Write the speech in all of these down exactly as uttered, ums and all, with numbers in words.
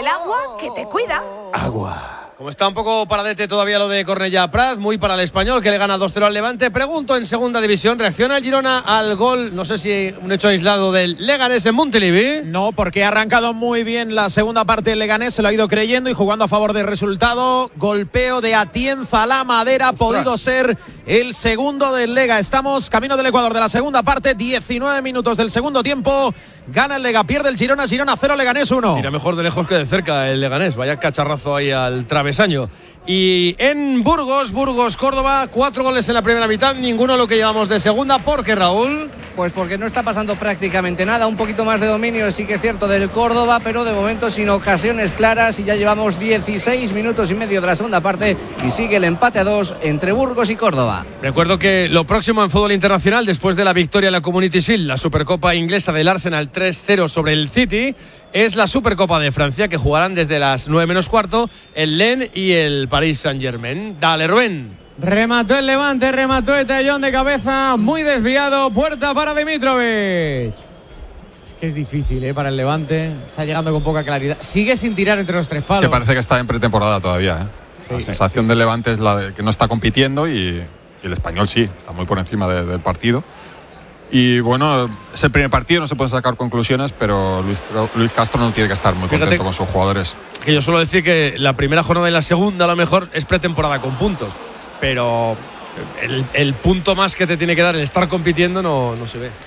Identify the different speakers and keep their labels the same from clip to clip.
Speaker 1: el agua que te cuida.
Speaker 2: Agua.
Speaker 3: Como está un poco paradete todavía lo de Cornellà Prat, muy para el Español, que le gana dos cero al Levante. Pregunto, en segunda división, ¿reacciona el Girona al gol, no sé si un hecho aislado del Leganés en Montilivi?
Speaker 4: No, porque ha arrancado muy bien la segunda parte del Leganés, se lo ha ido creyendo y jugando a favor del resultado. Golpeo de Atienza a la madera, ha podido ser el segundo del Lega. Estamos camino del Ecuador de la segunda parte, diecinueve minutos del segundo tiempo. Gana el Lega, pierde el Girona, Girona cero, Leganés uno.
Speaker 3: Tira mejor de lejos que de cerca el Leganés, vaya cacharrazo ahí al travesaño. Y en Burgos, Burgos, Córdoba, cuatro goles en la primera mitad, ninguno lo que llevamos de segunda. ¿Por qué, Raúl?
Speaker 5: Pues porque no está pasando prácticamente nada, un poquito más de dominio sí que es cierto del Córdoba, pero de momento sin ocasiones claras, y ya llevamos dieciséis minutos y medio de la segunda parte y sigue el empate a dos entre Burgos y Córdoba.
Speaker 3: Recuerdo que lo próximo en fútbol internacional, después de la victoria en la Community Shield, la Supercopa inglesa del Arsenal tres cero sobre el City, es la Supercopa de Francia, que jugarán desde las nueve menos cuarto el Lens y el Paris Saint-Germain. Dale, Rubén.
Speaker 6: Remató el Levante, remató el tallón de cabeza, muy desviado, puerta para Dimitrovic. Es que es difícil, ¿eh? Para el Levante, está llegando con poca claridad. Sigue sin tirar entre los tres palos.
Speaker 2: Que parece que está en pretemporada todavía, ¿eh? Sí, la sensación sí. del Levante es la de que no está compitiendo y, y el Español sí, está muy por encima de, del partido. Y bueno, es el primer partido, no se pueden sacar conclusiones, pero Luis, Luis Castro no tiene que estar muy contento Fíjate con sus jugadores.
Speaker 3: Que yo suelo decir que la primera jornada y la segunda a lo mejor es pretemporada con puntos, pero el, el punto más que te tiene que dar el estar compitiendo no, no se ve.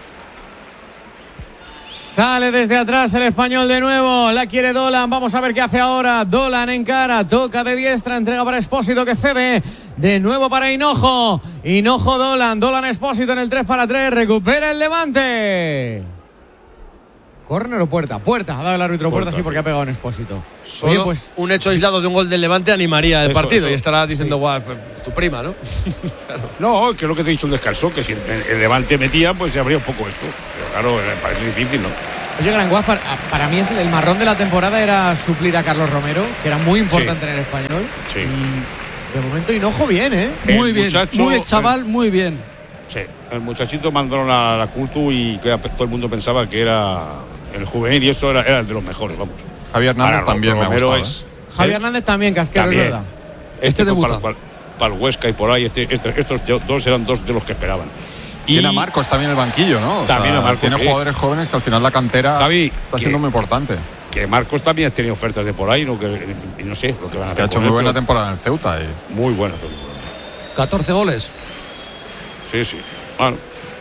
Speaker 6: Sale desde atrás el Español de nuevo, la quiere Dolan, vamos a ver qué hace ahora. Dolan en cara, toca de diestra, entrega para Espósito que cede, de nuevo para Hinojo, Hinojo Dolan, Dolan Espósito en el tres para tres, recupera el Levante. ¿Córner o puerta? Puerta, ha dado el árbitro puerta, puerta sí, porque ha pegado en Espósito.
Speaker 3: Solo Oye, pues un hecho aislado de un gol del Levante animaría el eso, partido eso. Y estará diciendo, sí. guau, tu prima, ¿no?
Speaker 7: Claro. No, que es lo que te he dicho, el descanso, que si el Levante metía, pues se abría un poco esto. Pero claro, me parece difícil, ¿no?
Speaker 6: Oye, Granguas, para, para mí es el marrón de la temporada era suplir a Carlos Romero, que era muy importante sí. en el Español.
Speaker 7: Sí.
Speaker 6: Y de momento Hinojo bien, ¿eh?
Speaker 7: El
Speaker 6: muy bien,
Speaker 7: muchacho,
Speaker 6: muy bien, chaval, muy bien.
Speaker 7: Sí, el muchachito mandó a la Cultu y que todo el mundo pensaba que era el juvenil y eso era, era de los mejores, vamos.
Speaker 2: Javier Hernández Ahora, también me ha gustado,
Speaker 7: es,
Speaker 2: ¿eh?
Speaker 6: Javier Hernández también, casquero, también. Es verdad.
Speaker 7: Este, este debuta. Para, para, para el Huesca y por ahí, este, este, estos dos eran dos de los que esperaban.
Speaker 2: Y tiene a Marcos también el banquillo, ¿no? O
Speaker 7: también
Speaker 2: sea,
Speaker 7: a Marcos.
Speaker 2: Tiene sí. jugadores jóvenes que al final la cantera
Speaker 7: Javi,
Speaker 2: está siendo
Speaker 7: que,
Speaker 2: muy importante.
Speaker 7: Que Marcos también ha tenido ofertas de por ahí, ¿no? Que, y no sé lo que van
Speaker 2: es
Speaker 7: a
Speaker 2: que ha hecho muy buena temporada en el Ceuta. Y...
Speaker 7: Muy buena.
Speaker 8: catorce goles.
Speaker 7: Sí, sí. Bueno.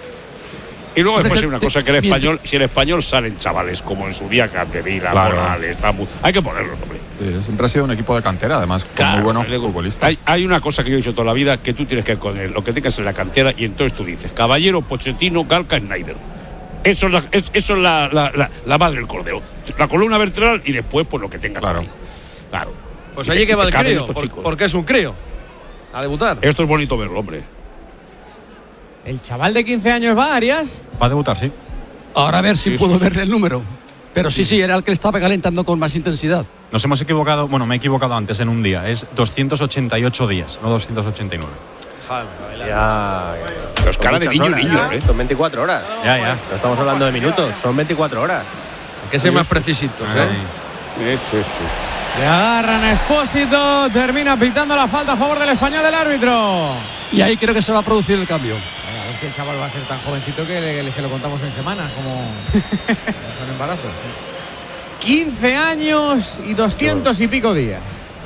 Speaker 7: Y luego después hay una cosa que el español, si el español salen chavales como en su día Capdevila,
Speaker 2: claro.
Speaker 7: Morales, Tamu, hay que ponerlos, hombre.
Speaker 2: Sí, siempre ha sido un equipo de cantera, además, con claro, muy buenos futbolistas.
Speaker 7: Hay, hay una cosa que yo he dicho toda la vida, que tú tienes que con él, lo que tengas en la cantera, y entonces tú dices, Caballero, Pochettino, Galca, Schneider. Eso es la, es, eso es la, la, la, la madre del cordero. La columna vertebral y después, pues lo que tengas.
Speaker 2: Claro.
Speaker 7: Ahí. Claro.
Speaker 3: Pues allí que va el crío, por, porque es un crío. A debutar.
Speaker 7: Esto es bonito verlo, hombre.
Speaker 6: ¿El chaval de quince años va, Arias?
Speaker 2: Va a debutar, sí.
Speaker 8: Ahora a ver si sí, puedo sí. verle el número. Pero sí, sí, era el que estaba calentando con más intensidad.
Speaker 9: Nos hemos equivocado, bueno, me he equivocado antes en un día. Es doscientos ochenta y ocho días, no doscientos ochenta y nueve.
Speaker 10: Ya.
Speaker 7: Pero es cara de niño,
Speaker 10: horas,
Speaker 7: niño, ¿eh?
Speaker 10: Son veinticuatro horas.
Speaker 9: Ya, ya.
Speaker 10: No estamos hablando de minutos, son veinticuatro horas.
Speaker 3: Hay que ser más precisitos, ¿eh?
Speaker 7: Eso, eso.
Speaker 6: Le agarran a Espósito, termina pitando la falta a favor del Español el árbitro.
Speaker 8: Y ahí creo que se va a producir el cambio.
Speaker 6: A ver si el chaval va a ser tan jovencito que le, le se lo contamos en semanas, como son embarazos. quince años y doscientos y pico días.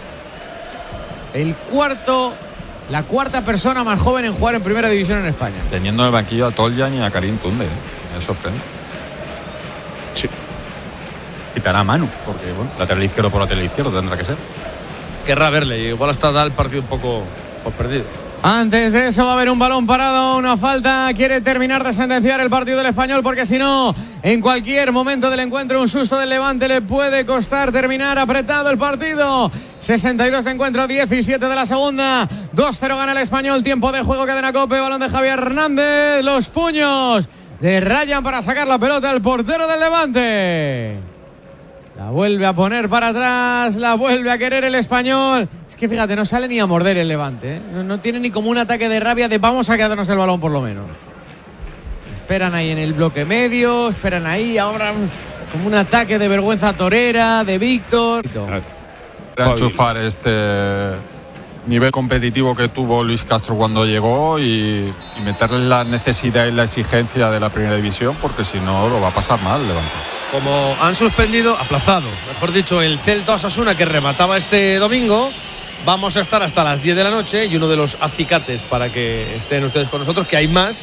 Speaker 6: El cuarto, la cuarta persona más joven en jugar en primera división en España.
Speaker 2: Teniendo en el banquillo a Toljan y a Karim Tunde, ¿eh? Me sorprende.
Speaker 7: Sí.
Speaker 9: Quitará a Manu, porque bueno, lateral izquierdo por lateral izquierdo tendrá que ser.
Speaker 3: Querrá verle, igual hasta da el partido un poco por perdido.
Speaker 6: Antes de eso va a haber un balón parado, una falta. Quiere terminar de sentenciar el partido del Español, porque si no, en cualquier momento del encuentro un susto del Levante le puede costar terminar apretado el partido. sesenta y dos de encuentro, diecisiete de la segunda. dos cero gana el Español. Tiempo de juego, cadena COPE, balón de Javier Hernández. Los puños de Ryan para sacar la pelota al portero del Levante. La vuelve a poner para atrás, la vuelve a querer el Español. Es que fíjate, no sale ni a morder el Levante, ¿eh? No, no tiene ni como un ataque de rabia de vamos a quedarnos el balón por lo menos. Esperan ahí en el bloque medio, esperan ahí, ahora Como un ataque de vergüenza torera, de Víctor.
Speaker 2: Enchufar este nivel competitivo que tuvo Luis Castro cuando llegó y, y meterle la necesidad y la exigencia de la primera división, porque si no lo va a pasar mal Levante.
Speaker 3: Como han suspendido, aplazado, mejor dicho, el Celta Osasuna que remataba este domingo, vamos a estar hasta las diez de la noche y uno de los acicates para que estén ustedes con nosotros, que hay más,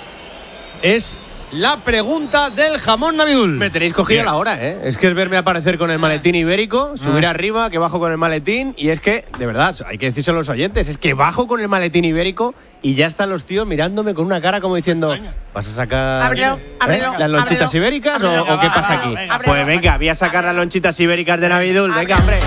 Speaker 3: es la pregunta del jamón Navidul.
Speaker 10: Me tenéis cogida la hora, ¿eh? Es que es verme aparecer con el maletín ibérico, subir ah. arriba, que bajo con el maletín, y es que, de verdad, hay que decirse a los oyentes, es que bajo con el maletín ibérico y ya están los tíos mirándome con una cara como diciendo, ¿vas a sacar
Speaker 1: ábrelo, ábrelo,
Speaker 10: ¿eh? las lonchitas ábrelo, ibéricas ábrelo, o, o qué pasa aquí? Venga, pues venga, voy a sacar las lonchitas ibéricas de Navidul, venga, hombre.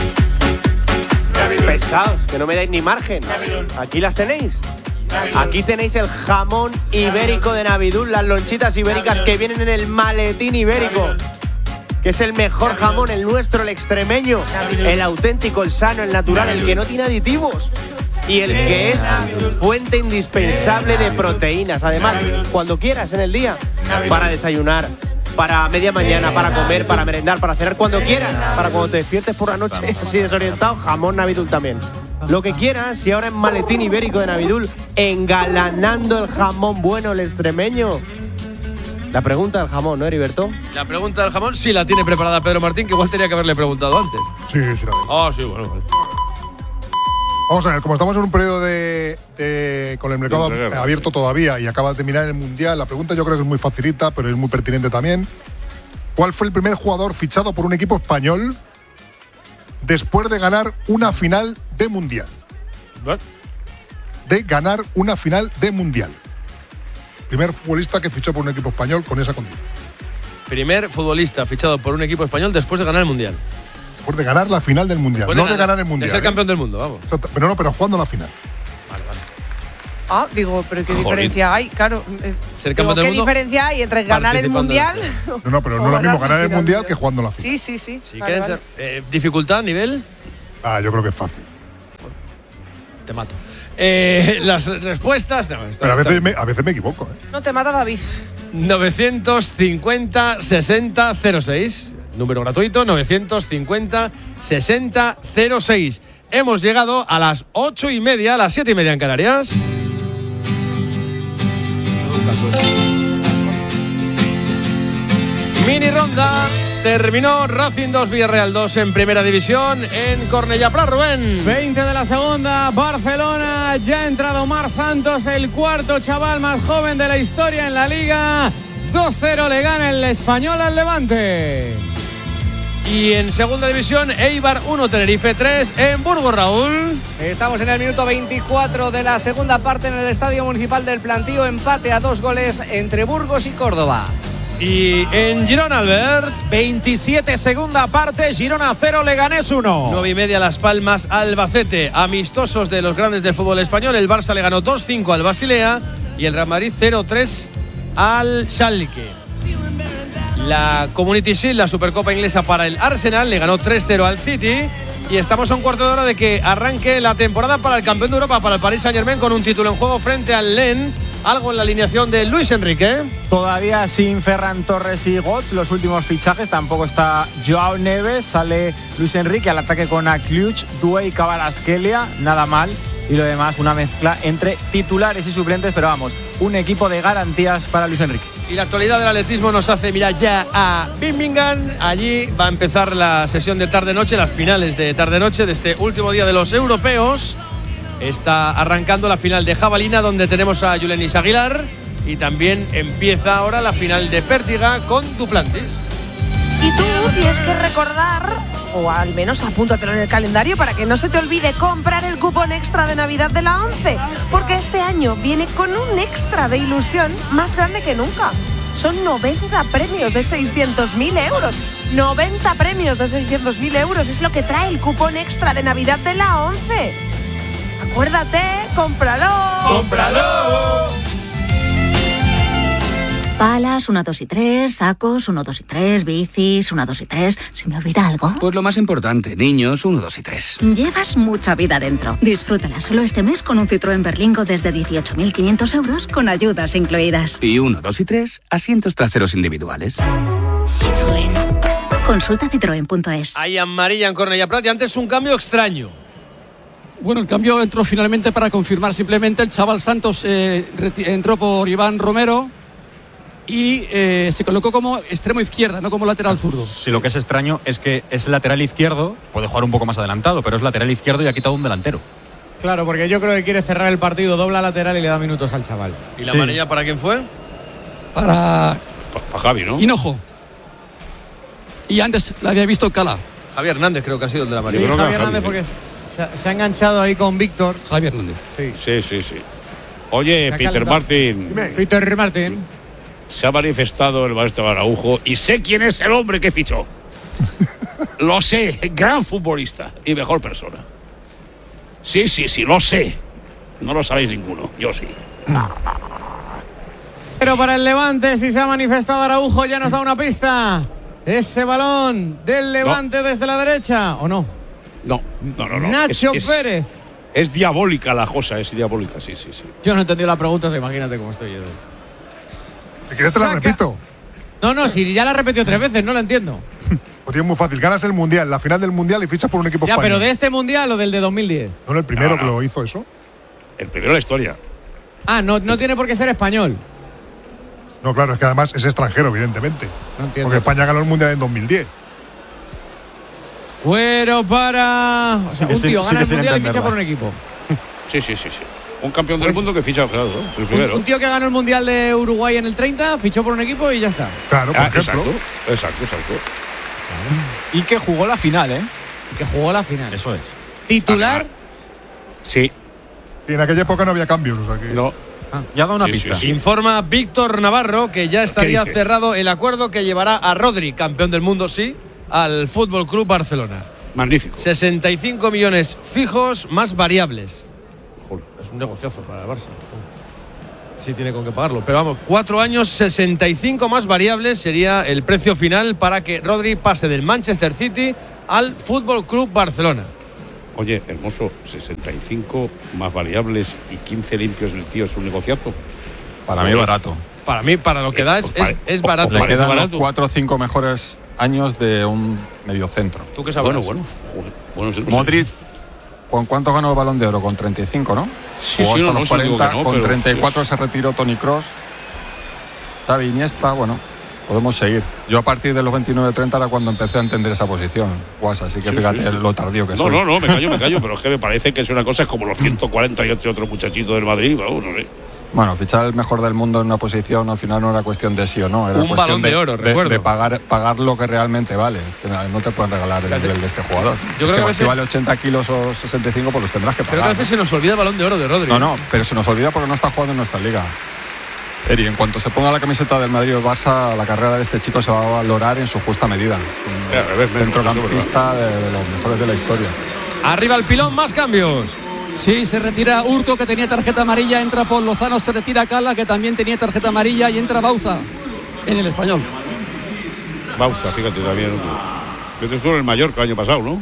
Speaker 10: Pesados, que no me dais ni margen. Aquí las tenéis. Aquí tenéis el jamón ibérico de Navidul, las lonchitas ibéricas que vienen en el maletín ibérico, que es el mejor jamón, el nuestro, el extremeño, el auténtico, el sano, el natural, el que no tiene aditivos y el que es fuente indispensable de proteínas. Además, cuando quieras en el día, para desayunar, para media mañana, para comer, para merendar, para cenar, cuando quieras, para cuando te despiertes por la noche así desorientado, jamón Navidul también. Lo que quieras, y ahora en maletín ibérico de Navidul, engalanando el jamón bueno, el extremeño. La pregunta del jamón, ¿no, Heriberto?
Speaker 3: La pregunta del jamón sí la tiene preparada Pedro Martín, que igual tenía que haberle preguntado antes.
Speaker 11: Sí, sí, la
Speaker 3: Ah, oh, sí, bueno, vale.
Speaker 11: Vamos a ver, como estamos en un periodo de, de con el mercado abierto todavía y acaba de terminar el Mundial, la pregunta yo creo que es muy facilita, pero es muy pertinente también. ¿Cuál fue el primer jugador fichado por un equipo español después de ganar una final de Mundial?
Speaker 3: ¿What?
Speaker 11: De ganar una final de Mundial. Primer futbolista que fichó por un equipo español con esa condición.
Speaker 3: Primer futbolista fichado por un equipo español después de ganar el Mundial.
Speaker 11: Después de ganar la final del Mundial, no de ganar, de ganar el Mundial.
Speaker 3: De ser
Speaker 11: ¿eh?
Speaker 3: campeón del mundo, vamos.
Speaker 11: Exacto, pero no, pero jugando la final.
Speaker 3: Vale, vale.
Speaker 1: Ah, digo, pero ¿qué
Speaker 3: Joder.
Speaker 1: diferencia hay? Claro.
Speaker 3: Ser
Speaker 1: digo,
Speaker 3: campeón del
Speaker 1: ¿qué
Speaker 3: mundo?
Speaker 1: diferencia hay entre ganar el Mundial?
Speaker 11: No, no, pero no es lo mismo ganar el Mundial que jugando la final.
Speaker 1: Sí, sí, sí.
Speaker 3: Si
Speaker 1: vale,
Speaker 3: vale.
Speaker 1: vale.
Speaker 3: Eh, ¿Dificultad, nivel?
Speaker 11: Ah, yo creo que es fácil.
Speaker 3: Te mato. Eh, las respuestas. No, está,
Speaker 11: pero a veces,
Speaker 3: está.
Speaker 11: me, a veces me equivoco. ¿eh?
Speaker 1: No te mata David.
Speaker 3: novecientos cincuenta sesenta cero seis. Número gratuito, novecientos cincuenta sesenta cero seis. Hemos llegado a las ocho y media, a las siete y media en Canarias. Mini ronda. Terminó Racing dos, Villarreal dos en primera división en Cornellà Prat, Rubén.
Speaker 6: veinte de la segunda, Barcelona. Ya ha entrado Omar Santos, el cuarto chaval más joven de la historia en la Liga. dos cero le gana el Español al Levante.
Speaker 3: Y en segunda división, Eibar uno, Tenerife tres en Burgos, Raúl.
Speaker 5: Estamos en el minuto veinticuatro de la segunda parte en el Estadio Municipal del Plantío. Empate a dos goles entre Burgos y Córdoba.
Speaker 3: Y en Girona, Albert.
Speaker 4: veintisiete segunda parte, Girona cero, Leganés uno.
Speaker 3: nueve y media, Las Palmas, Albacete. Amistosos de los grandes del fútbol español. El Barça le ganó dos cinco al Basilea y el Real Madrid cero tres al Schalke. La Community Shield, la Supercopa inglesa para el Arsenal, le ganó tres cero al City. Y estamos a un cuarto de hora de que arranque la temporada para el campeón de Europa, para el Paris Saint-Germain, con un título en juego frente al Lens. Algo en la alineación de Luis Enrique.
Speaker 12: Todavía sin Ferran Torres y Götze, los últimos fichajes. Tampoco está Joao Neves. Sale Luis Enrique al ataque con Akliuch, Doué y Kvaratskhelia. Nada mal. Y lo demás, una mezcla entre titulares y suplentes. Pero vamos, un equipo de garantías para Luis Enrique.
Speaker 3: Y la actualidad del atletismo nos hace mirar ya a Birmingham. Allí va a empezar la sesión de tarde-noche, las finales de tarde-noche de este último día de los europeos. Está arrancando la final de jabalina, donde tenemos a Yulenis Aguilar, y también empieza ahora la final de pértiga con Duplantis.
Speaker 1: Y tú tienes que recordar, o al menos apúntatelo en el calendario para que no se te olvide, comprar el cupón extra de Navidad de la ONCE, porque este año viene con un extra de ilusión más grande que nunca. Son noventa premios de seiscientos mil euros. noventa premios de seiscientos mil euros es lo que trae el cupón extra de Navidad de la ONCE. Acuérdate, cómpralo.
Speaker 3: ¡Cómpralo!
Speaker 13: Palas, uno, dos y tres, sacos, uno, dos y tres, bicis, uno, dos y tres. ¿Se me olvida algo?
Speaker 14: Pues lo más importante, niños, uno, dos y tres.
Speaker 13: Llevas mucha vida dentro. Disfrútala solo este mes con un Citroën Berlingo desde dieciocho mil quinientos euros con ayudas incluidas.
Speaker 14: Y uno, dos y tres, asientos traseros individuales.
Speaker 13: Citroën. Consulta citroen punto es.
Speaker 3: Hay amarilla en Cornellà Prat y antes un cambio extraño.
Speaker 8: Bueno, el cambio entró finalmente para confirmar simplemente. El chaval Santos eh, entró por Iván Romero y eh, se colocó como extremo izquierda, no como lateral zurdo.
Speaker 9: Sí, lo que es extraño es que es lateral izquierdo, puede jugar un poco más adelantado, pero es lateral izquierdo y ha quitado un delantero.
Speaker 6: Claro, porque yo creo que quiere cerrar el partido, dobla lateral y le da minutos al chaval.
Speaker 3: ¿Y la sí. amarilla para quién fue?
Speaker 8: Para...
Speaker 7: Para Javi, ¿no?
Speaker 8: Hinojo. Y antes la había visto Cala.
Speaker 3: Javier Hernández creo que ha sido el de la amarilla.
Speaker 6: Sí, Javier Hernández porque se, se ha enganchado ahí con Víctor.
Speaker 8: Javier Hernández.
Speaker 7: Sí, sí, sí. sí. Oye, Peter calentado. Martin.
Speaker 6: Dime. Peter Martin.
Speaker 7: Se ha manifestado el maestro Araujo y sé quién es el hombre que fichó. Lo sé, gran futbolista y mejor persona. Sí, sí, sí, lo sé. No lo sabéis ninguno, yo sí.
Speaker 6: Pero para el Levante, si se ha manifestado Araujo, ya nos da una pista. Ese balón del Levante no. desde la derecha, ¿o no?
Speaker 7: No, no, no. no.
Speaker 6: Nacho
Speaker 7: es,
Speaker 6: Pérez.
Speaker 7: Es, es diabólica la cosa, es diabólica, sí, sí, sí.
Speaker 6: Yo no he entendido la pregunta, o sea, imagínate cómo estoy yo.
Speaker 11: Si quieres te la repito.
Speaker 6: No, no, si ya la he repetido tres veces, no la entiendo.
Speaker 11: Pues es muy fácil, ganas el Mundial, la final del Mundial y fichas por un equipo
Speaker 6: ya,
Speaker 11: español.
Speaker 6: Ya, pero de este Mundial o del de dos mil diez.
Speaker 11: No, no el primero no, no.
Speaker 7: que
Speaker 11: lo hizo eso.
Speaker 7: El primero de la historia.
Speaker 6: Ah, no, no tiene por qué ser español.
Speaker 11: No, claro, es que además es extranjero, evidentemente.
Speaker 6: No entiendo.
Speaker 11: Porque España ganó el Mundial en dos mil diez.
Speaker 6: Bueno, para... O sea, sí, un tío sí, gana sí, el Mundial y ficha por un equipo.
Speaker 7: Sí, sí, sí, sí. Un campeón del pues, mundo que ficha, claro, ¿no? El primero.
Speaker 6: Un, un tío que ganó el Mundial de Uruguay en el treinta, fichó por un equipo y ya está.
Speaker 11: Claro, por
Speaker 7: ah,
Speaker 11: ejemplo.
Speaker 7: Exacto, exacto, exacto.
Speaker 12: Y que jugó la final, ¿eh?
Speaker 6: Y que jugó la final.
Speaker 9: Eso es.
Speaker 6: ¿Titular?
Speaker 7: Sí.
Speaker 11: Y en aquella época no había cambios, o sea que...
Speaker 7: No.
Speaker 3: Ah, ya da una sí, pista. Sí, sí. Informa Víctor Navarro que ya estaría cerrado el acuerdo que llevará a Rodri, campeón del mundo, sí, al Fútbol Club Barcelona.
Speaker 7: Magnífico.
Speaker 3: sesenta y cinco millones fijos más variables. Joder. Es un negociazo para el Barça. Sí tiene con qué pagarlo. Pero vamos, cuatro años, sesenta y cinco más variables sería el precio final para que Rodri pase del Manchester City al Fútbol Club Barcelona.
Speaker 7: Oye, hermoso, sesenta y cinco más variables y quince limpios del tío es un negociazo.
Speaker 2: Para mí barato.
Speaker 3: Para mí, para lo que da, es, es, es barato.
Speaker 2: Le quedan los cuatro o cinco mejores años de un mediocentro.
Speaker 3: ¿Tú qué sabes?
Speaker 7: Bueno, bueno. bueno sí,
Speaker 2: Modric, ¿con cuánto ganó el Balón de Oro? Con treinta y cinco, ¿no?
Speaker 7: Sí,
Speaker 2: Jugó
Speaker 7: sí,
Speaker 2: hasta
Speaker 7: no,
Speaker 2: los
Speaker 7: no,
Speaker 2: cuarenta,
Speaker 7: no,
Speaker 2: con
Speaker 7: pero,
Speaker 2: treinta y cuatro
Speaker 7: pues...
Speaker 2: se retiró Toni Kroos. Xavi, Iniesta, bueno, podemos seguir. Yo a partir de los veintinueve treinta era cuando empecé a entender esa posición, Guasa, así que sí, fíjate sí, sí. lo tardío que
Speaker 7: no,
Speaker 2: soy.
Speaker 7: No, no, no, me callo, me callo, pero es que me parece que es una cosa, es como los ciento cuarenta y ocho otros muchachitos del Madrid, bueno, no sé.
Speaker 2: Bueno, fichar el mejor del mundo en una posición al final no era cuestión de sí o no, era
Speaker 3: un
Speaker 2: cuestión
Speaker 3: balón de,
Speaker 2: de
Speaker 3: oro,
Speaker 2: de,
Speaker 3: recuerdo.
Speaker 2: de pagar, pagar lo que realmente vale. Es que no te pueden regalar el nivel de este jugador.
Speaker 3: Yo creo
Speaker 2: que,
Speaker 3: que
Speaker 2: que si vale ochenta kilos o sesenta y cinco, pues los tendrás que pagar.
Speaker 3: Pero que a veces se nos olvida el balón de oro de Rodri.
Speaker 2: No, no, pero se nos olvida porque no está jugando en nuestra liga. Eri, en cuanto se ponga la camiseta del Madrid o el Barça, la carrera de este chico se va a valorar en su justa medida. Un centrocampista de, de los mejores de la historia.
Speaker 3: Arriba el pilón, más cambios.
Speaker 8: Sí, se retira Urco, que tenía tarjeta amarilla, entra Paul Lozano, se retira Cala, que también tenía tarjeta amarilla, y entra Bauza en el Español.
Speaker 7: Bauza, fíjate también. Este estuvo en el Mallorca el año pasado, ¿no?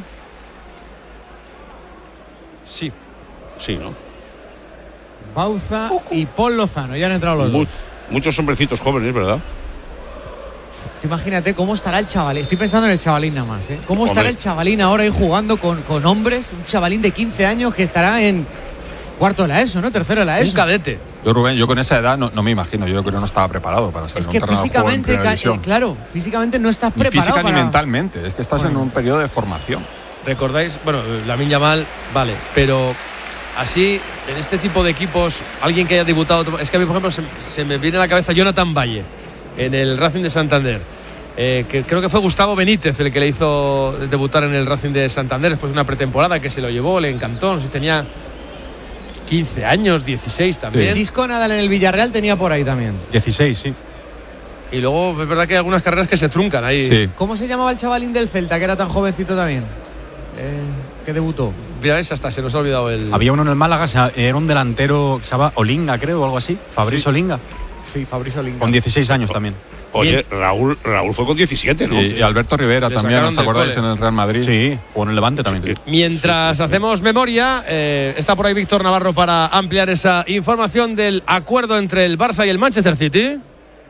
Speaker 3: Sí.
Speaker 7: Sí, ¿no?
Speaker 6: Bauza y Paul Lozano, ya han entrado los
Speaker 7: Much,
Speaker 6: dos.
Speaker 7: Muchos hombrecitos jóvenes, ¿verdad?
Speaker 6: Imagínate cómo estará el chavalín. Estoy pensando en el chavalín nada más, ¿eh? ¿Cómo estará Hombre. el chavalín ahora ahí jugando con, con hombres? Un chavalín de quince años que estará en cuarto de la ESO, ¿no? Tercero de la ESO.
Speaker 3: Un cadete.
Speaker 2: Yo, Rubén, yo con esa edad no, no me imagino. Yo creo que no estaba preparado para ser
Speaker 6: es
Speaker 2: un
Speaker 6: que
Speaker 2: entrenador
Speaker 6: físicamente,
Speaker 2: en
Speaker 6: eh, claro, físicamente no estás
Speaker 2: ni
Speaker 6: preparado
Speaker 2: física
Speaker 6: para...
Speaker 2: ni mentalmente. Es que estás bueno. en un periodo de formación.
Speaker 3: ¿Recordáis? Bueno, Lamine Yamal, vale, pero... Así, en este tipo de equipos, alguien que haya debutado... Es que a mí, por ejemplo, se, se me viene a la cabeza Jonathan Valle, en el Racing de Santander. Eh, que creo que fue Gustavo Benítez el que le hizo debutar en el Racing de Santander después de una pretemporada que se lo llevó, le encantó. No sé, tenía quince años, dieciséis también.
Speaker 6: Sí. Chisco Nadal en el Villarreal tenía por ahí también.
Speaker 9: dieciséis, sí.
Speaker 3: Y luego es verdad que hay algunas carreras que se truncan ahí.
Speaker 2: Sí.
Speaker 6: ¿Cómo se llamaba el chavalín del Celta, que era tan jovencito también? Eh, que debutó.
Speaker 3: Mira, ves, hasta se nos ha olvidado el...
Speaker 9: Había uno en el Málaga, era un delantero que se llama Olinga, creo, o algo así. Fabricio
Speaker 6: sí.
Speaker 9: Olinga.
Speaker 6: Sí, Fabricio Olinga.
Speaker 9: Con dieciséis años también.
Speaker 7: Oye, Raúl, Raúl fue con diecisiete, ¿no?
Speaker 2: Sí, y Alberto Rivera
Speaker 3: Le
Speaker 2: también, ¿os acordáis?
Speaker 3: cole.
Speaker 2: En el Real Madrid.
Speaker 9: Sí, jugó en el Levante también.
Speaker 3: Sí. Mientras hacemos memoria, eh, está por ahí Víctor Navarro para ampliar esa información del acuerdo entre el Barça y el Manchester City.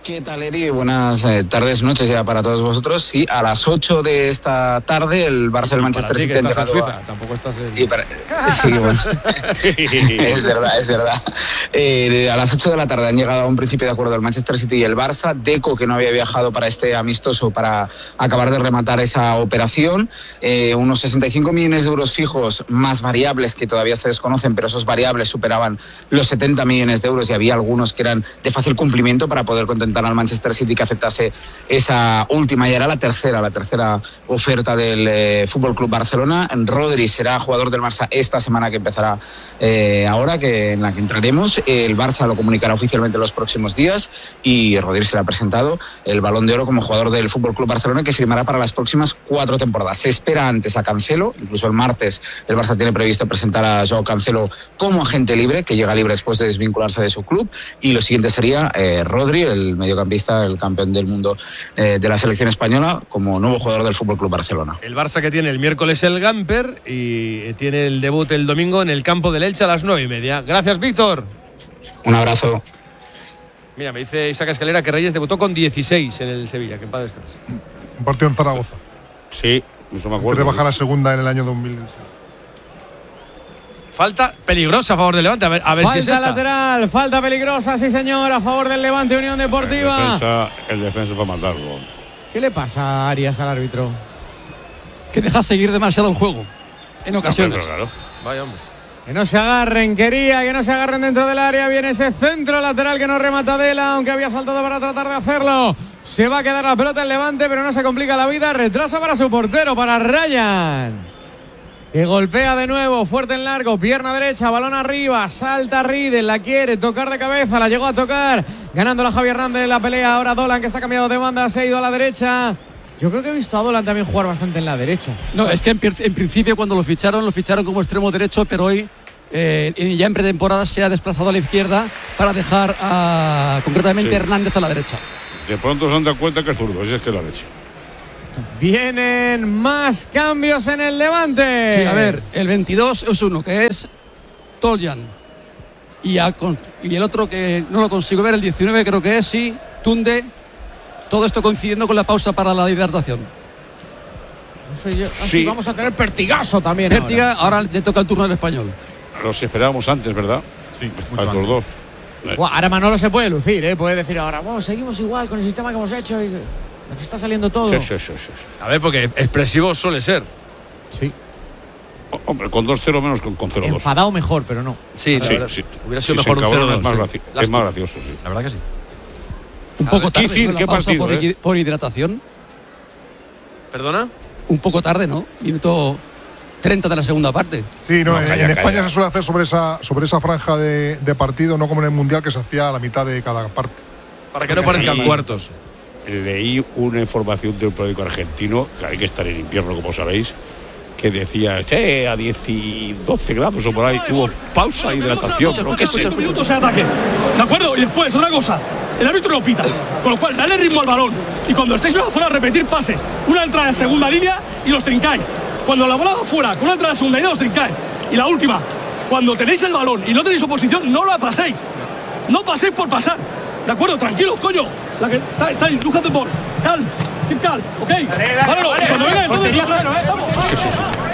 Speaker 15: ¿Qué tal, Eri? Buenas eh, tardes, noches ya para todos vosotros. Sí, a las ocho de esta tarde el Barça del Manchester City ha llegado
Speaker 3: en Suiza, a... Tampoco estás en...
Speaker 15: Y para... Sí, bueno. Es verdad, es verdad. Eh, a las ocho de la tarde han llegado a un principio de acuerdo el Manchester City y el Barça. Deco, que no había viajado para este amistoso para acabar de rematar esa operación. Eh, unos sesenta y cinco millones de euros fijos más variables que todavía se desconocen, pero esos variables superaban los setenta millones de euros y había algunos que eran de fácil cumplimiento para poder contentar al Manchester City que aceptase esa última, y era la tercera, la tercera oferta del eh, Fútbol Club Barcelona. Rodri será jugador del Barça esta semana que empezará eh, ahora, que en la que entraremos. El Barça lo comunicará oficialmente en los próximos días y Rodri será presentado el Balón de Oro como jugador del Fútbol Club Barcelona, que firmará para las próximas cuatro temporadas. Se espera antes a Cancelo, incluso el martes el Barça tiene previsto presentar a Joao Cancelo como agente libre, que llega libre después de desvincularse de su club, y lo siguiente sería eh, Rodri, el mediocampista, el campeón del mundo eh, de la selección española, como nuevo jugador del Fútbol Club Barcelona.
Speaker 3: El Barça que tiene el miércoles el Gamper y tiene el debut el domingo en el campo del Elche a las nueve y media. Gracias, Víctor.
Speaker 15: Un abrazo.
Speaker 3: Mira, me dice Isaac Escalera que Reyes debutó con dieciséis en el Sevilla, que en paz descanse.
Speaker 11: Un partido en Zaragoza.
Speaker 7: Sí, eso me acuerdo.
Speaker 11: Antes de bajar a segunda en el año dos mil.
Speaker 3: Falta peligrosa a favor del Levante. A ver, a ver si es esta.
Speaker 6: Falta lateral, falta peligrosa, sí señor, a favor del Levante Unión Deportiva.
Speaker 7: El defensa, el defensa va a matarlo.
Speaker 6: ¿Qué le pasa a Arias, al árbitro?
Speaker 8: Que deja seguir demasiado el juego, en ocasiones.
Speaker 7: No, claro.
Speaker 3: Vaya hombre.
Speaker 6: Que no se agarren, quería que no se agarren dentro del área. Viene ese centro lateral que no remata Dela, aunque había saltado para tratar de hacerlo. Se va a quedar la pelota en Levante, pero no se complica la vida. Retrasa para su portero, para Ryan, que golpea de nuevo, fuerte en largo, pierna derecha, balón arriba, salta Riedel, la quiere tocar de cabeza, la llegó a tocar, ganando la Javier Hernández en la pelea. Ahora Dolan, que está cambiado de banda, se ha ido a la derecha. Yo creo que he visto a Dolan también jugar bastante en la derecha.
Speaker 8: No, es que en, en principio cuando lo ficharon, lo ficharon como extremo derecho, pero hoy, eh, ya en pretemporada, se ha desplazado a la izquierda para dejar a, concretamente,
Speaker 7: sí.
Speaker 8: Hernández a la derecha.
Speaker 7: De pronto se han dado cuenta que es zurdo, si es que lo han hecho.
Speaker 6: Vienen más cambios en el Levante.
Speaker 8: Sí, a ver, el veintidós es uno, que es Toljan. Y, a, y el otro que no lo consigo ver, el diecinueve creo que es, sí, Tunde. Todo esto coincidiendo con la pausa para la hidratación.
Speaker 6: No sé yo. Ah, sí. Sí, vamos a tener Pertigaso también.
Speaker 8: Pértiga, ahora. ahora le toca el turno al español.
Speaker 7: Los esperábamos antes, ¿verdad?
Speaker 9: Sí,
Speaker 7: a los dos.
Speaker 6: Buah, ahora Manolo se puede lucir, ¿eh? Puede decir ahora, bueno, seguimos igual con el sistema que hemos hecho. Y nos está saliendo todo.
Speaker 7: Sí, sí, sí, sí.
Speaker 3: A ver, porque expresivo suele ser.
Speaker 6: Sí.
Speaker 7: Oh, hombre, con dos cero menos con, con cero dos.
Speaker 6: Enfadado mejor, pero no.
Speaker 3: Sí,
Speaker 7: sí,
Speaker 3: verdad,
Speaker 7: sí.
Speaker 3: Hubiera sido
Speaker 7: sí,
Speaker 3: mejor un cero dos.
Speaker 7: Es más,
Speaker 3: sí.
Speaker 7: graci es más gracioso, sí.
Speaker 3: La verdad que sí.
Speaker 8: Un poco
Speaker 3: ver,
Speaker 8: tarde,
Speaker 7: Kicir,
Speaker 8: ¿no?
Speaker 7: ¿qué
Speaker 8: pausa
Speaker 7: partido,
Speaker 8: por,
Speaker 7: eh?
Speaker 8: por hidratación.
Speaker 3: ¿Perdona?
Speaker 8: Un poco tarde, ¿no? Minuto treinta de la segunda parte.
Speaker 11: Sí, no,
Speaker 7: no
Speaker 11: en,
Speaker 7: calla,
Speaker 11: en España
Speaker 7: calla.
Speaker 11: se suele hacer sobre esa, sobre esa franja de, de partido, no como en el Mundial, que se hacía a la mitad de cada parte.
Speaker 3: Para que no parezcan
Speaker 7: Sí.
Speaker 3: cuartos.
Speaker 7: Leí una información de un periódico argentino, que hay que estar en invierno, como sabéis, que decía, che, a diez y doce grados o por ahí, hubo pausa, hidratación, ¿no? ¿Qué sé?
Speaker 16: minutos de ataque, ¿de acuerdo? Y después, otra cosa, el árbitro no pita, con lo cual, dale ritmo al balón. Y cuando estéis en la zona, repetir pases. Una entrada de segunda línea y los trincáis. Cuando la bola va fuera, con una entrada de segunda línea, los trincáis. Y la última, cuando tenéis el balón y no tenéis oposición, no la paséis. No paséis por pasar. ¿De acuerdo? Tranquilos, coño. La que estáis, look at the ball. Calm. Keep calm, ¿ok? Vale, vale, cuando venga, entonces
Speaker 7: Sí, sí,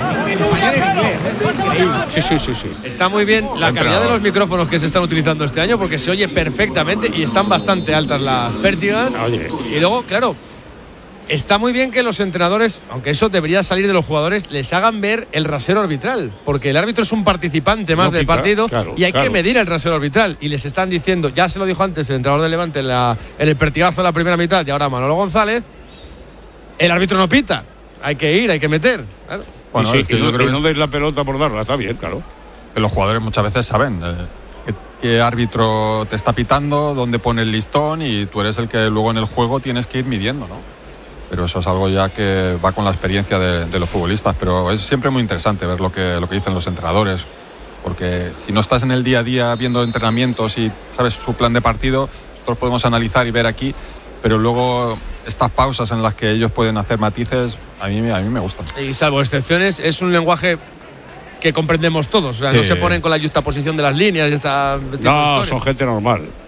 Speaker 7: sí. Sí, sí, sí, sí.
Speaker 3: Está muy bien la calidad de los micrófonos que se están utilizando este año, porque se oye perfectamente y están bastante altas las pértigas.
Speaker 7: Oye.
Speaker 3: Y luego, claro, está muy bien que los entrenadores, aunque eso debería salir de los jugadores, les hagan ver el rasero arbitral, porque el árbitro es un participante más
Speaker 7: No
Speaker 3: del
Speaker 7: pica,
Speaker 3: partido,
Speaker 7: claro,
Speaker 3: y hay
Speaker 7: claro.
Speaker 3: que medir el rasero arbitral. Y les están diciendo, ya se lo dijo antes el entrenador del Levante en, la, en el pertigazo de la primera mitad, y ahora Manolo González, el árbitro no pita, hay que ir, hay que meter. Claro.
Speaker 7: Bueno,
Speaker 2: Bueno,
Speaker 7: y
Speaker 2: es
Speaker 7: sí,
Speaker 2: que
Speaker 7: y
Speaker 2: yo
Speaker 7: no,
Speaker 2: creo
Speaker 7: y
Speaker 2: que
Speaker 7: no
Speaker 2: es-
Speaker 7: deis la pelota por darla, está bien, claro.
Speaker 2: que los jugadores muchas veces saben eh, qué, qué árbitro te está pitando, dónde pone el listón, y tú eres el que luego en el juego tienes que ir midiendo, ¿no? Pero eso es algo ya que va con la experiencia de, de los futbolistas, pero es siempre muy interesante ver lo que, lo que dicen los entrenadores, porque si no estás en el día a día viendo entrenamientos y sabes su plan de partido, nosotros podemos analizar y ver aquí, pero luego estas pausas en las que ellos pueden hacer matices, a mí, a mí me gustan.
Speaker 3: Y salvo excepciones, es un lenguaje que comprendemos todos. O sea,
Speaker 2: Sí.
Speaker 3: no se ponen con la justaposición de las líneas y esta tipo de
Speaker 7: No,
Speaker 3: historias.
Speaker 7: son gente normal.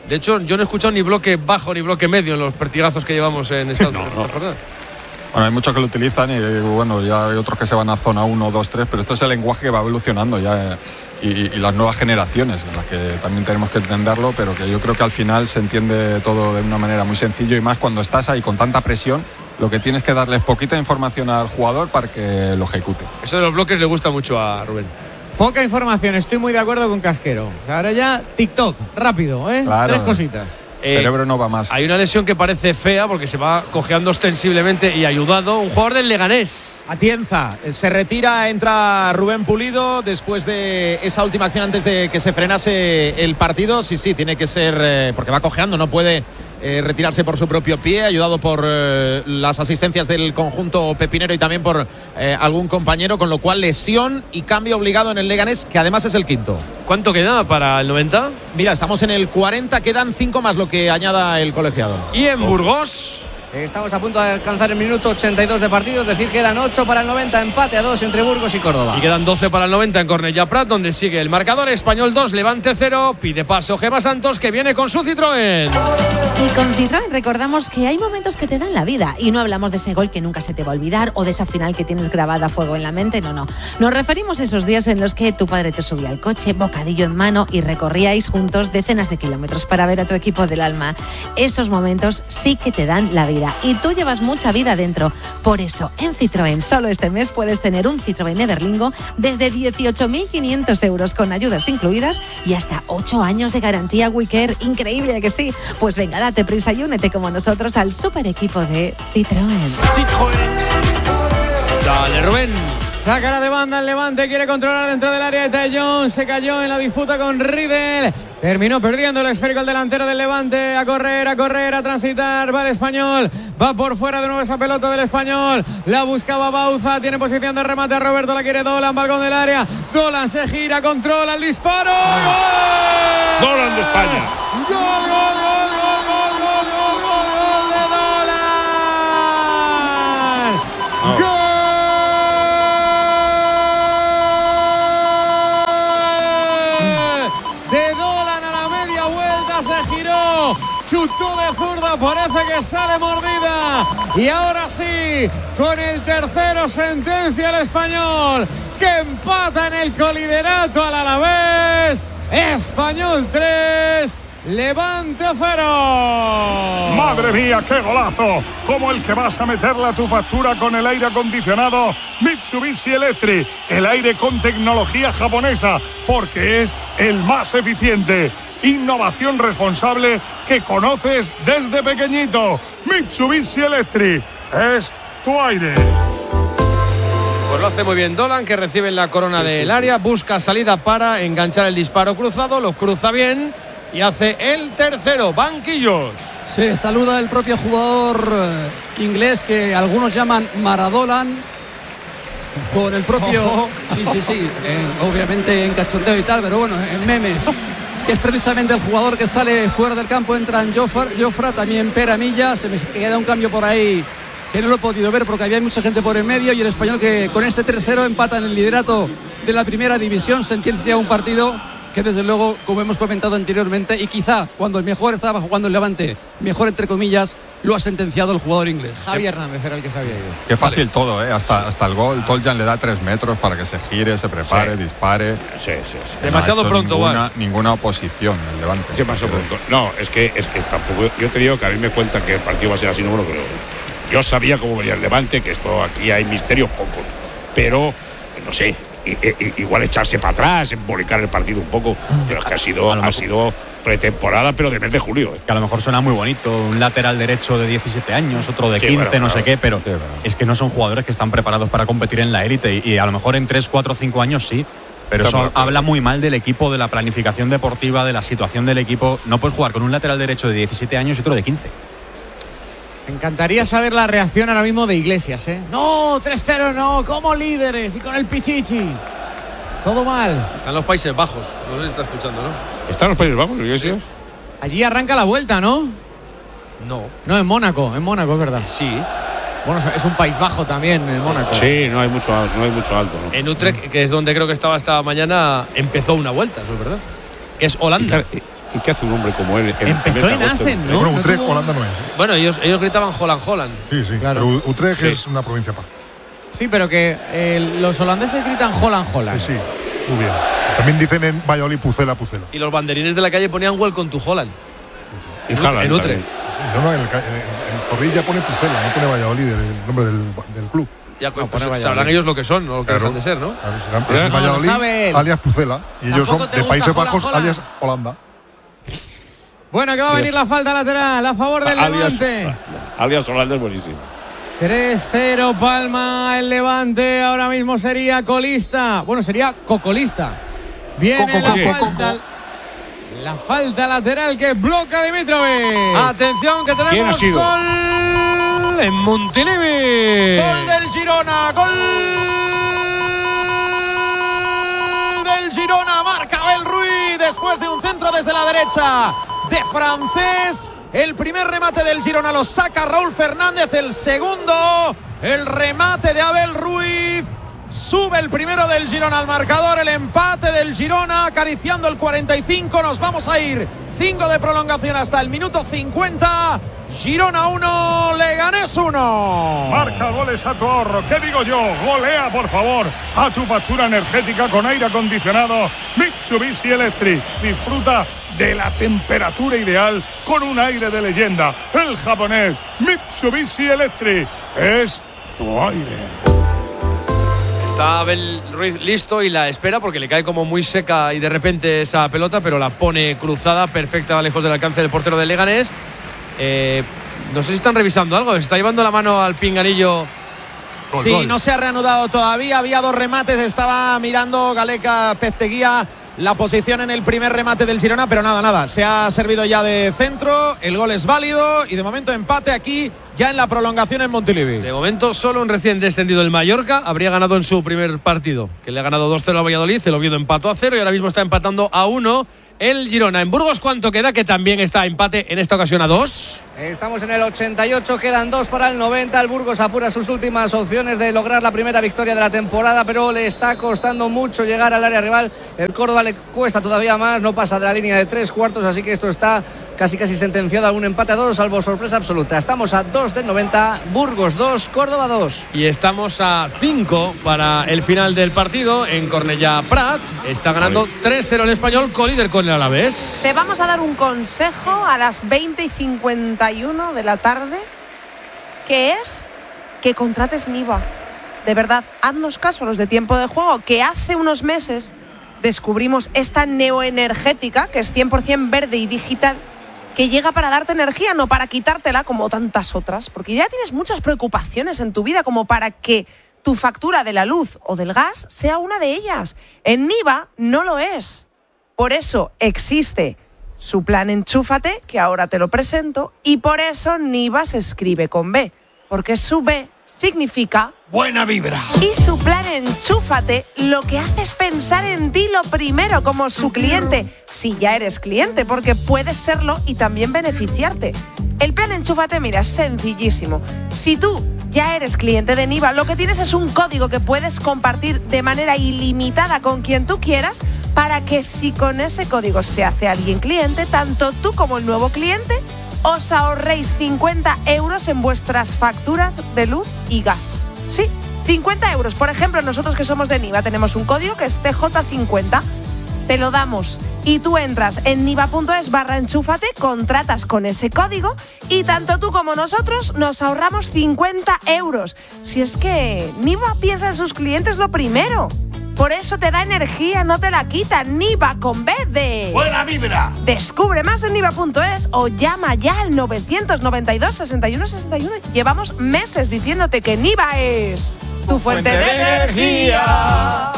Speaker 3: De hecho, yo no he escuchado ni bloque bajo ni bloque medio en los pertigazos que llevamos en estas
Speaker 2: no,
Speaker 3: esta
Speaker 2: no.
Speaker 3: jornada.
Speaker 2: Bueno, hay muchos que lo utilizan y bueno, ya hay otros que se van a zona uno, dos, tres, pero esto es el lenguaje que va evolucionando ya eh, y, y las nuevas generaciones, en las que también tenemos que entenderlo, pero que yo creo que al final se entiende todo de una manera muy sencilla y más cuando estás ahí con tanta presión, lo que tienes que darle es poquita información al jugador para que lo ejecute.
Speaker 3: Eso de los bloques le gusta mucho a Rubén.
Speaker 6: Poca información, estoy muy de acuerdo con Casquero. Ahora ya TikTok, rápido, ¿eh?
Speaker 2: Claro.
Speaker 6: Tres cositas.
Speaker 3: Eh,
Speaker 2: El cerebro no va más.
Speaker 3: Hay una lesión que parece fea porque se va cojeando ostensiblemente y ayudado un jugador del Leganés.
Speaker 4: Atienza, se retira, entra Rubén Pulido después de esa última acción antes de que se frenase el partido. Sí, sí, tiene que ser, eh, porque va cojeando, no puede eh, retirarse por su propio pie, ayudado por eh, las asistencias del conjunto pepinero y también por eh, algún compañero, con lo cual lesión y cambio obligado en el Leganés, que además es el quinto.
Speaker 3: ¿Cuánto queda para el noventa?
Speaker 4: Mira, estamos en el cuarenta, quedan cinco más lo que añada el colegiado.
Speaker 3: Y en Burgos
Speaker 5: estamos a punto de alcanzar el minuto ochenta y dos de partido, es decir, quedan ocho para el noventa, empate a dos entre Burgos y Córdoba.
Speaker 3: Y quedan doce para el noventa en Cornellà Prat, donde sigue el marcador. Español dos, Levante cero. Pide paso Gemma Santos, que viene con su Citroën.
Speaker 17: Y con Citroën recordamos que hay momentos que te dan la vida. Y no hablamos de ese gol que nunca se te va a olvidar o de esa final que tienes grabada a fuego en la mente. No, no. Nos referimos a esos días en los que tu padre te subía al coche, bocadillo en mano, y recorríais juntos decenas de kilómetros para ver a tu equipo del alma. Esos momentos sí que te dan la vida. Y tú llevas mucha vida dentro. Por eso, en Citroën, solo este mes puedes tener un Citroën Everlingo desde dieciocho mil quinientos euros con ayudas incluidas y hasta ocho años de garantía WeCare. Increíble, que sí. Pues venga, date prisa y únete como nosotros al super equipo de Citroën.
Speaker 3: Dale, Rubén.
Speaker 6: Sacará de banda el Levante, quiere controlar dentro del área de Tellón, se cayó en la disputa con Riedel, terminó perdiendo el esférico el delantero del Levante, a correr, a correr, a transitar, va el Español, va por fuera de nuevo esa pelota del Español, la buscaba Bauza, tiene posición de remate a Roberto, la quiere Dolan, balcón del área, Dolan se gira, controla el disparo, ¡gol!
Speaker 7: Dolan de España.
Speaker 6: ¡Gol, gol, gol, gol, gol, gol, gol, gol, gol de Dolan!
Speaker 7: No.
Speaker 6: ¡Gol! Se giró, chutó de zurda, parece que sale mordida y ahora sí, con el tercero sentencia el Español, que empata en el coliderato al Alavés. Español tres, Levante cero.
Speaker 18: Madre mía, qué golazo, como el que vas a meterle a tu factura con el aire acondicionado Mitsubishi Electric, el aire con tecnología japonesa, porque es el más eficiente. Innovación responsable que conoces desde pequeñito. Mitsubishi Electric es tu aire.
Speaker 3: Pues lo hace muy bien Dolan, que recibe en la corona del área, busca salida para enganchar el disparo cruzado, lo cruza bien y hace el tercero. Banquillos.
Speaker 8: Se saluda el propio jugador eh, inglés, que algunos llaman Maradolan, con el propio...
Speaker 6: Ojo.
Speaker 8: Sí, sí, sí, eh, obviamente en cachondeo y tal, pero bueno, en memes. Que es precisamente el jugador que sale fuera del campo, entran Jofra, Jofra también Pera Milla, se me queda un cambio por ahí que no lo he podido ver porque había mucha gente por el medio, y el Español, que con este tres cero empata en el liderato de la primera división, sentencia un partido que desde luego, como hemos comentado anteriormente, y quizá cuando el mejor estaba jugando el Levante, mejor entre comillas, lo ha sentenciado el jugador inglés.
Speaker 6: Javi Hernández era el que se había ido.
Speaker 2: Qué fácil vale. todo, ¿eh? Hasta, hasta el gol. Toljan le da tres metros para que se gire, se prepare,
Speaker 7: sí.
Speaker 2: dispare.
Speaker 7: Sí, sí, sí.
Speaker 3: Demasiado
Speaker 2: no
Speaker 3: pronto,
Speaker 2: ninguna, ninguna oposición el Levante.
Speaker 7: Sí, demasiado pronto. No, es que, es que tampoco. Yo te digo que a mí me cuentan que el partido va a ser así, no me lo creo. Yo sabía cómo venía el Levante, que esto aquí hay misterios pocos. Pero, no sé, igual echarse para atrás, embolicar el partido un poco. Pero es que ha sido, ha sido pretemporada, pero de mes de julio. ¿eh?
Speaker 9: Que a lo mejor suena muy bonito, un lateral derecho de diecisiete años, otro de quince, sí, bueno, no sé qué, pero sí, bueno. es que no son jugadores que están preparados para competir en la élite, y, y a lo mejor en tres, cuatro, cinco años sí, pero Está eso mal, habla muy mal del equipo, de la planificación deportiva, de la situación del equipo. No puedes jugar con un lateral derecho de diecisiete años y otro de quince.
Speaker 6: Me encantaría saber la reacción ahora mismo de Iglesias, ¿eh? No, tres cero no, como líderes y con el Pichichi. Todo mal.
Speaker 3: Están los Países Bajos, no se está escuchando, ¿no?
Speaker 7: ¿Están los Países Bajos, Iglesias?
Speaker 6: Allí arranca la vuelta, ¿no?
Speaker 3: No.
Speaker 6: No, en Mónaco, en Mónaco, es verdad.
Speaker 3: Sí.
Speaker 6: Bueno, es un país bajo también, en Mónaco.
Speaker 7: Sí, no hay mucho, no hay mucho alto, ¿no?
Speaker 3: En Utrecht, que es donde creo que estaba esta mañana, empezó una vuelta, ¿no es verdad? Que es Holanda.
Speaker 7: Y, ¿Y qué hace un hombre como él? En
Speaker 6: Empezó en Assen, ¿no?
Speaker 11: Bueno, Utrecht,
Speaker 6: no tuvo...
Speaker 11: Holanda no es.
Speaker 3: Bueno, ellos, ellos gritaban Holland, Holland.
Speaker 11: Sí, sí, claro. Pero Utrecht sí. es una provincia aparte.
Speaker 6: Sí, pero que eh, los holandeses gritan Holland, Holland.
Speaker 11: Sí, sí, muy bien. También dicen en Valladolid Pucela, Pucela.
Speaker 3: Y los banderines de la calle ponían Welcome to Holland.
Speaker 7: Y en, Holland,
Speaker 3: en Utrecht.
Speaker 11: No, no, en, el, en, en Zorrilla pone Pucela, no pone Valladolid, el nombre del, del club.
Speaker 3: Ya, pues, pues sabrán ellos lo que son, o lo que claro, han de ser, ¿no?
Speaker 11: Claro, serán, pues es Valladolid, no alias Pucela. Y ellos son de Países Bajos, Holland. alias Holanda.
Speaker 6: Bueno, que va a venir la falta lateral a favor del
Speaker 7: alias,
Speaker 6: Levante.
Speaker 7: Alias Holanda es buenísimo.
Speaker 6: tres cero Palma el Levante, ahora mismo sería colista, bueno, sería cocolista. Viene Coco, la Coco, falta Coco. La falta lateral que bloca Dimitrovic.
Speaker 3: Atención que tenemos gol en Montilivi.
Speaker 4: Gol del Girona, gol del Girona, marca Abel Ruiz después de un centro desde la derecha de Francés. El primer remate del Girona lo saca Raúl Fernández, el segundo, el remate de Abel Ruiz. Sube el primero del Girona al marcador, el empate del Girona acariciando el cuarenta y cinco. Nos vamos a ir cinco de prolongación hasta el minuto cincuenta. Girona uno, Leganés uno.
Speaker 18: Marca goles a tu ahorro. ¿Qué digo yo? Golea, por favor, a tu factura energética con aire acondicionado Mitsubishi Electric. Disfruta de la temperatura ideal con un aire de leyenda. El japonés Mitsubishi Electric es tu aire.
Speaker 3: Está Abel Ruiz listo y la espera porque le cae como muy seca y de repente esa pelota, pero la pone cruzada, perfecta, lejos del alcance del portero del Leganés. Eh, no sé si están revisando algo, se está llevando la mano al pinganillo.
Speaker 4: Gol, sí, gol. No se ha reanudado todavía, había dos remates, estaba mirando Galeca Pesteguía la posición en el primer remate del Girona, pero nada, nada, se ha servido ya de centro, el gol es válido y de momento empate aquí ya en la prolongación en Montilivi.
Speaker 3: De momento solo un recién descendido el Mallorca habría ganado en su primer partido, que le ha ganado dos cero a Valladolid, el Oviedo empató a cero y ahora mismo está empatando a uno el Girona. En Burgos, ¿cuánto queda? Que también está empate en esta ocasión a dos.
Speaker 5: Estamos en el ochenta y ocho, quedan dos para el noventa. El Burgos apura sus últimas opciones de lograr la primera victoria de la temporada, pero le está costando mucho llegar al área rival. El Córdoba le cuesta todavía más, no pasa de la línea de tres cuartos, así que esto está casi casi sentenciado a un empate a dos, salvo sorpresa absoluta. Estamos a dos del noventa, Burgos dos, Córdoba dos.
Speaker 3: Y estamos a cinco para el final del partido en Cornellà Prat. Está ganando tres cero el Español, colíder con el Alavés.
Speaker 1: Te vamos a dar un consejo a las veinte y cincuenta y uno de la tarde, que es que contrates Niva. De verdad, haznos caso a los de Tiempo de Juego, que hace unos meses descubrimos esta neoenergética, que es cien por ciento verde y digital, que llega para darte energía, no para quitártela como tantas otras, porque ya tienes muchas preocupaciones en tu vida como para que tu factura de la luz o del gas sea una de ellas. En Niva no lo es. Por eso existe su plan Enchúfate, que ahora te lo presento, y por eso Niva se escribe con B, porque su B significa
Speaker 18: buena vibra.
Speaker 1: Y su plan Enchúfate lo que hace es pensar en ti lo primero como su cliente, si ya eres cliente, porque puedes serlo y también beneficiarte. El plan Enchúfate, mira, es sencillísimo. Si tú ya eres cliente de Niva, lo que tienes es un código que puedes compartir de manera ilimitada con quien tú quieras, para que si con ese código se hace alguien cliente, tanto tú como el nuevo cliente os ahorréis cincuenta euros en vuestras facturas de luz y gas. Sí, cincuenta euros. Por ejemplo, nosotros que somos de Niva tenemos un código que es T J cincuenta. Te lo damos y tú entras en niva.es barra enchúfate, contratas con ese código y tanto tú como nosotros nos ahorramos cincuenta euros. Si es que Niva piensa en sus clientes lo primero. Por eso te da energía, no te la quita. Niva con B de
Speaker 18: buena vibra.
Speaker 1: Descubre más en niva punto es o llama ya al novecientos noventa y dos, sesenta y uno sesenta y uno. Llevamos meses diciéndote que Niva es tu fuente, fuente de, de energía.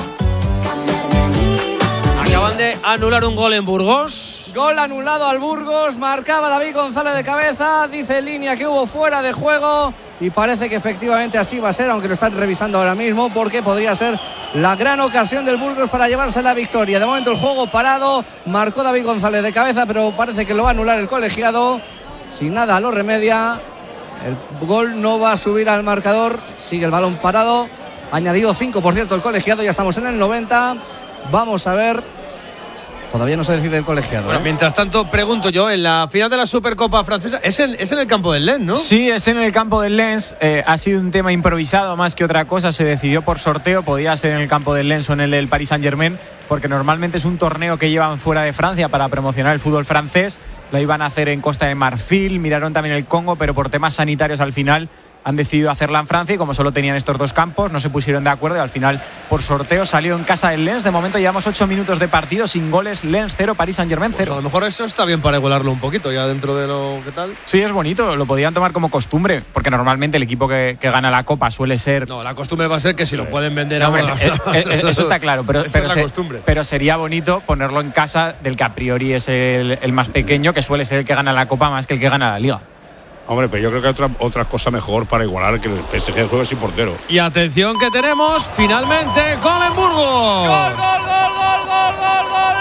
Speaker 3: Acaban de anular un gol en Burgos.
Speaker 5: Gol anulado al Burgos, marcaba David González de cabeza, dice en línea que hubo fuera de juego y parece que efectivamente así va a ser, aunque lo están revisando ahora mismo, porque podría ser la gran ocasión del Burgos para llevarse la victoria. De momento el juego parado, marcó David González de cabeza, pero parece que lo va a anular el colegiado. Si nada lo remedia, el gol no va a subir al marcador, sigue el balón parado, añadido cinco por cierto el colegiado, ya estamos en el noventa. Vamos a ver Todavía no se decide el colegiado.
Speaker 3: Bueno,
Speaker 5: ¿eh?
Speaker 3: mientras tanto, pregunto yo, en la final de la Supercopa francesa, es en, es en el campo del Lens, ¿no?
Speaker 12: Sí, es en el campo del Lens. Eh, ha sido un tema improvisado más que otra cosa. Se decidió por sorteo. Podía ser en el campo del Lens o en el del Paris Saint-Germain, porque normalmente es un torneo que llevan fuera de Francia para promocionar el fútbol francés. Lo iban a hacer en Costa de Marfil, miraron también el Congo, pero por temas sanitarios al final han decidido hacerla en Francia y como solo tenían estos dos campos no se pusieron de acuerdo y al final por sorteo salió en casa del Lens. De momento llevamos ocho minutos de partido sin goles. Lens cero, Paris Saint-Germain cero.
Speaker 3: Pues a lo mejor eso está bien para igualarlo un poquito ya dentro de lo que tal.
Speaker 12: Sí, es bonito, lo podían tomar como costumbre, porque normalmente el equipo que, que gana la Copa suele ser...
Speaker 3: No, la costumbre va a ser que si lo pueden vender
Speaker 12: no,
Speaker 3: ahora...
Speaker 12: Es, es, es, eso está claro, pero, pero,
Speaker 3: es
Speaker 12: se,
Speaker 3: costumbre.
Speaker 12: pero sería bonito ponerlo en casa del que a priori es el, el más pequeño, que suele ser el que gana la Copa más que el que gana la Liga.
Speaker 7: Hombre, pero yo creo que hay otra, otra cosa mejor para igualar, que el P S G juegue sin portero.
Speaker 3: Y atención que tenemos, finalmente, gol en Burgos.
Speaker 5: ¡Gol, gol, gol, gol, gol, gol, gol!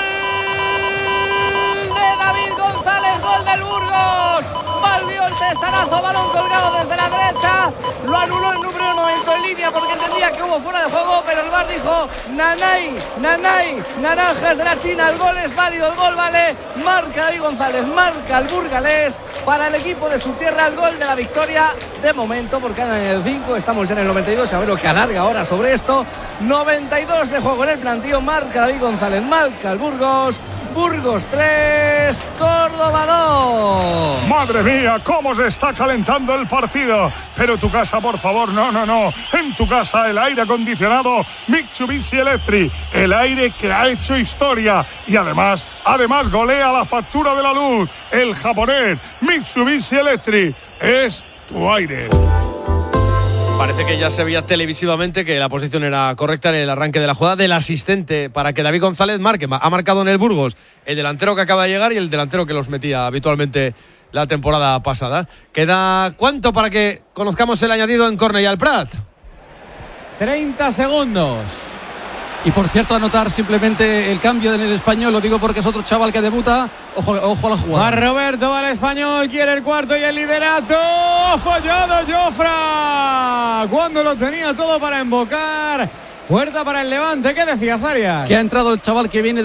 Speaker 5: De David González, gol del Burgos. Volvió el testarazo, balón colgado desde la derecha. Lo anuló el número noventa en línea porque entendía que hubo fuera de juego, pero el V A R dijo: Nanay, Nanay, naranjas de la China, el gol es válido, el gol vale. Marca David González, marca el burgalés para el equipo de su tierra, el gol de la victoria de momento, porque andan en el cinco, estamos ya en el noventa y dos, a ver lo que alarga ahora sobre esto. noventa y dos de juego en el plantío, marca David González, marca el Burgos. Burgos tres, Córdoba dos.
Speaker 18: Madre mía, cómo se está calentando el partido. Pero tu casa, por favor, no, no, no. En tu casa el aire acondicionado Mitsubishi Electric, el aire que ha hecho historia y además, además golea la factura de la luz. El japonés Mitsubishi Electric es tu aire.
Speaker 3: Parece que ya se veía televisivamente que la posición era correcta en el arranque de la jugada del asistente para que David González marque. Ha marcado en el Burgos el delantero que acaba de llegar y el delantero que los metía habitualmente la temporada pasada. ¿Queda cuánto para que conozcamos el añadido en Cornellà al Prat?
Speaker 6: treinta segundos.
Speaker 8: Y por cierto, anotar simplemente el cambio en el español, lo digo porque es otro chaval que debuta. Ojo, ojo a la jugada.
Speaker 6: Va Roberto, va el español, quiere el cuarto y el liderato. ¡Ha fallado Jofra! Cuando lo tenía todo para embocar. Puerta para el Levante, ¿qué decías, Arias?
Speaker 8: Que ha entrado el chaval que viene de